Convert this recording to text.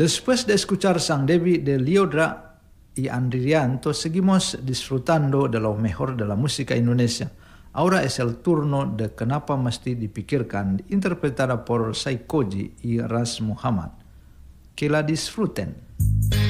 Después de escuchar Sang Devi de Liodra y Andrianto, seguimos disfrutando de lo mejor de la música Indonesia. Ahora es el turno de Kenapa Mesti Dipikirkan, interpretada por Saikoji y Ras Muhammad. Que la disfruten.